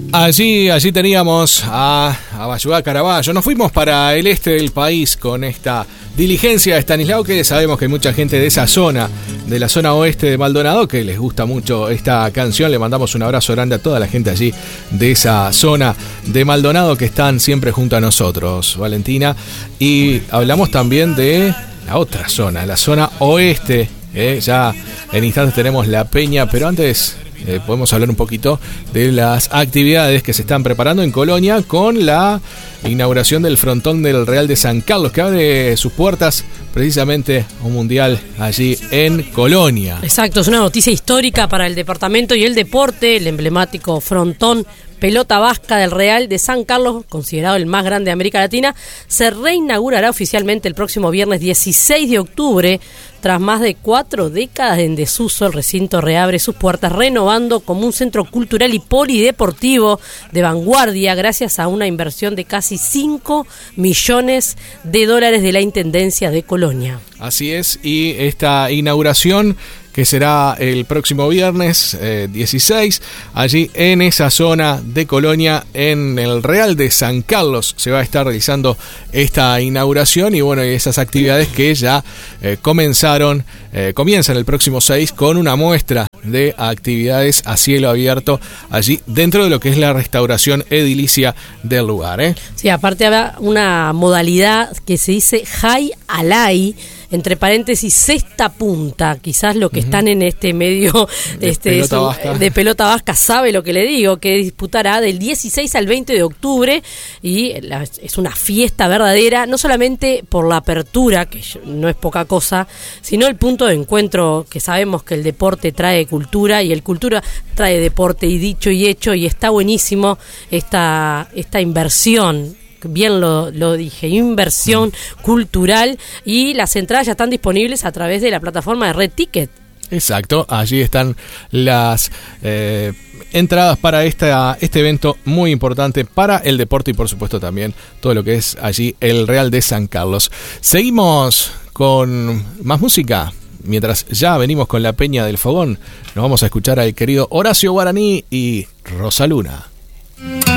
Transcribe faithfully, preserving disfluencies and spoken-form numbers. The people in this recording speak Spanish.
Allí, allí teníamos a, a Bayudá Caraballo. Nos fuimos para el este del país con esta diligencia de Estanislao, que sabemos que hay mucha gente de esa zona, de la zona oeste de Maldonado, que les gusta mucho esta canción. Le mandamos un abrazo grande a toda la gente allí de esa zona de Maldonado que están siempre junto a nosotros, Valentina. Y hablamos también de la otra zona, la zona oeste. Eh, ya en instantes tenemos la Peña, pero antes... Eh, podemos hablar un poquito de las actividades que se están preparando en Colonia con la inauguración del frontón del Real de San Carlos, que abre sus puertas precisamente a un mundial allí en Colonia. Exacto, es una noticia histórica para el departamento y el deporte. El emblemático frontón pelota vasca del Real de San Carlos, considerado el más grande de América Latina, se reinaugurará oficialmente el próximo viernes dieciséis de octubre. Tras más de cuatro décadas en desuso, el recinto reabre sus puertas, renovando como un centro cultural y polideportivo de vanguardia, gracias a una inversión de casi cinco millones de dólares de la Intendencia de Colonia. Así es, y esta inauguración, que será el próximo viernes eh, dieciséis, allí en esa zona de Colonia, en el Real de San Carlos, se va a estar realizando esta inauguración. Y bueno, esas actividades que ya eh, comenzaron, eh, comienzan el próximo seis con una muestra de actividades a cielo abierto allí dentro de lo que es la restauración edilicia del lugar, ¿eh? Sí, aparte habrá una modalidad que se dice Jai Alai, entre paréntesis, sexta punta. Quizás lo que uh-huh. están en este medio de, este, pelota es, vasca. de pelota vasca sabe lo que le digo, que disputará del dieciséis al veinte de octubre, y la, es una fiesta verdadera, no solamente por la apertura, que no es poca cosa, sino el punto de encuentro, que sabemos que el deporte trae cultura y el cultura trae deporte, y dicho y hecho, y está buenísimo esta, esta inversión. Bien lo, lo dije, inversión mm. cultural, y las entradas ya están disponibles a través de la plataforma de Red Ticket. Exacto, allí están las eh, entradas para esta, este evento muy importante para el deporte y por supuesto también todo lo que es allí el Real de San Carlos. Seguimos con más música. Mientras ya venimos con la Peña del Fogón, nos vamos a escuchar al querido Horacio Guaraní y Rosa Luna.